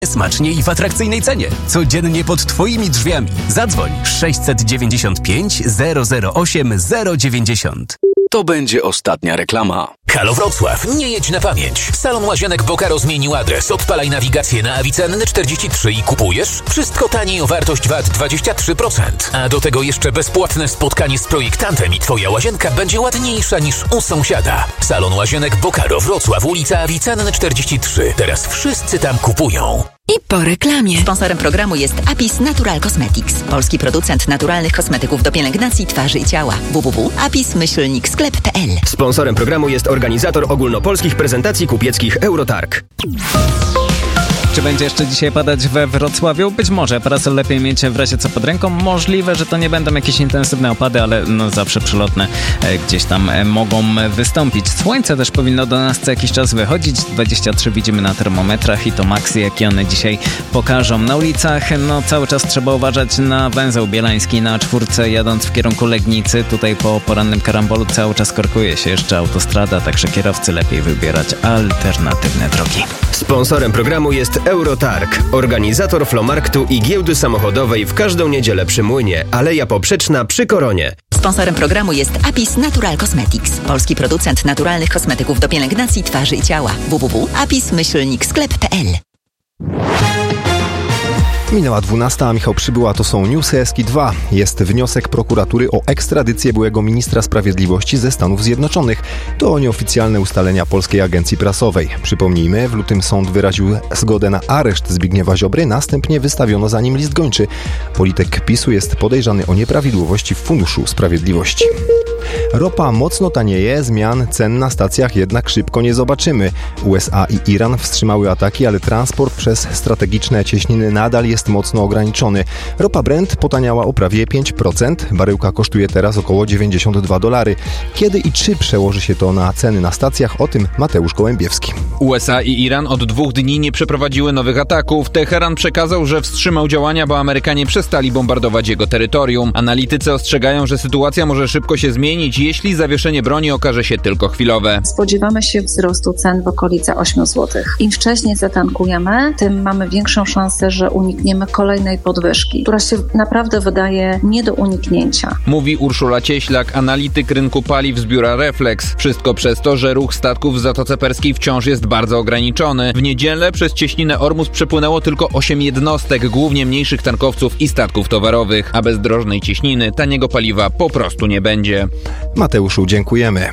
Smacznie i w atrakcyjnej cenie. Codziennie pod Twoimi drzwiami. Zadzwoń 695 008 090. To będzie ostatnia reklama. Halo Wrocław, nie jedź na pamięć. Salon Łazienek Bokaro zmienił adres. Odpalaj nawigację na Avicenny 43 i kupujesz. Wszystko taniej o wartość VAT 23%. A do tego jeszcze bezpłatne spotkanie z projektantem i Twoja łazienka będzie ładniejsza niż u sąsiada. Salon Łazienek Bokaro Wrocław, ulica Avicenny 43. Teraz wszyscy tam kupują. I po reklamie. Sponsorem programu jest Apis Natural Cosmetics. Polski producent naturalnych kosmetyków do pielęgnacji twarzy i ciała. www.apis-sklep.pl. Sponsorem programu jest organizator ogólnopolskich prezentacji kupieckich Eurotarg. Czy będzie jeszcze dzisiaj padać we Wrocławiu? Być może. Parasol lepiej mieć w razie co pod ręką. Możliwe, że to nie będą jakieś intensywne opady, ale zawsze przelotne gdzieś tam mogą wystąpić. Słońce też powinno do nas co jakiś czas wychodzić. 23 widzimy na termometrach i to maksy, jakie one dzisiaj pokażą. Na ulicach cały czas trzeba uważać na węzeł bielański na 4 jadąc w kierunku Legnicy. Tutaj po porannym karambolu cały czas korkuje się jeszcze autostrada, także kierowcy lepiej wybierać alternatywne drogi. Sponsorem programu jest Eurotarg, organizator flomarktu i giełdy samochodowej w każdą niedzielę przy Młynie, Aleja Poprzeczna przy Koronie. Sponsorem programu jest Apis Natural Cosmetics. Polski producent naturalnych kosmetyków do pielęgnacji twarzy i ciała. www.apis-sklep.pl. Minęła 12, a Michał Przybyła, to są Newsy Eski 2. Jest wniosek prokuratury o ekstradycję byłego ministra sprawiedliwości ze Stanów Zjednoczonych. To nieoficjalne ustalenia Polskiej Agencji Prasowej. Przypomnijmy, w lutym sąd wyraził zgodę na areszt Zbigniewa Ziobry, następnie wystawiono za nim list gończy. Polityk PiS-u jest podejrzany o nieprawidłowości w Funduszu Sprawiedliwości. Ropa mocno tanieje, zmian cen na stacjach jednak szybko nie zobaczymy. USA i Iran wstrzymały ataki, ale transport przez strategiczne cieśniny nadal jest mocno ograniczony. Ropa Brent potaniała o prawie 5%, baryłka kosztuje teraz około $92. Kiedy i czy przełoży się to na ceny na stacjach? O tym Mateusz Gołębiewski. USA i Iran od 2 dni nie przeprowadziły nowych ataków. Teheran przekazał, że wstrzymał działania, bo Amerykanie przestali bombardować jego terytorium. Analitycy ostrzegają, że sytuacja może szybko się zmienić, jeśli zawieszenie broni okaże się tylko chwilowe. Spodziewamy się wzrostu cen w okolice 8 zł. Im wcześniej zatankujemy, tym mamy większą szansę, że unikniemy kolejnej podwyżki, która się naprawdę wydaje nie do uniknięcia. Mówi Urszula Cieślak, analityk rynku paliw z biura Reflex. Wszystko przez to, że ruch statków w Zatoce Perskiej wciąż jest bardzo ograniczony. W niedzielę przez cieśninę Ormus przepłynęło tylko 8 jednostek, głównie mniejszych tankowców i statków towarowych, a bez drożnej cieśniny taniego paliwa po prostu nie będzie. Mateuszu, dziękujemy.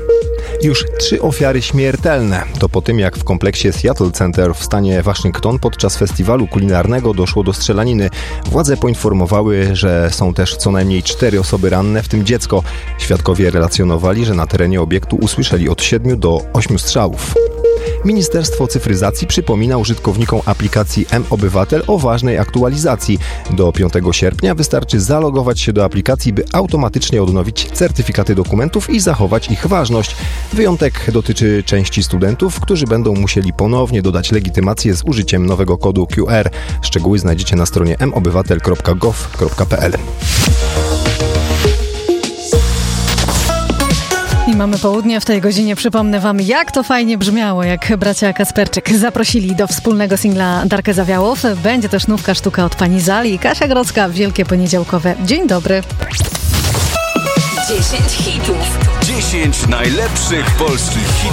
Już 3 ofiary śmiertelne. To po tym, jak w kompleksie Seattle Center w stanie Waszyngton podczas festiwalu kulinarnego doszło do strzelaniny. Władze poinformowały, że są też co najmniej 4 osoby ranne, w tym dziecko. Świadkowie relacjonowali, że na terenie obiektu usłyszeli od 7 do 8 strzałów. Ministerstwo Cyfryzacji przypomina użytkownikom aplikacji mObywatel o ważnej aktualizacji. Do 5 sierpnia wystarczy zalogować się do aplikacji, by automatycznie odnowić certyfikaty dokumentów i zachować ich ważność. Wyjątek dotyczy części studentów, którzy będą musieli ponownie dodać legitymację z użyciem nowego kodu QR. Szczegóły znajdziecie na stronie mobywatel.gov.pl. I mamy południe. W tej godzinie przypomnę wam, jak to fajnie brzmiało, jak bracia Kasperczyk zaprosili do wspólnego singla Darkę Zawiałów. Będzie też nówka sztuka od pani Zali. Kasia Grodzka, Wielkie Poniedziałkowe. Dzień dobry. 10 hitów. 10 najlepszych polskich hitów.